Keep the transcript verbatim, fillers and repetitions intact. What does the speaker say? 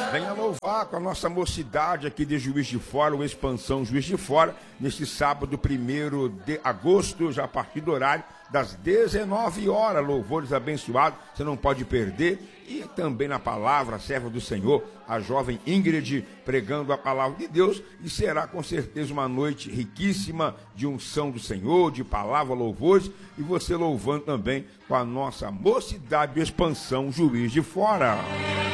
Venha louvar com a nossa mocidade aqui de Juiz de Fora, o Expansão Juiz de Fora, neste sábado, primeiro de agosto, já a partir do horário das dezenove horas. Louvores abençoados, você não pode perder. E também na palavra, a serva do Senhor, a jovem Ingrid, pregando a palavra de Deus. E será com certeza uma noite riquíssima de unção do Senhor, de palavra, louvores. E você louvando também com a nossa mocidade de Expansão Juiz de Fora.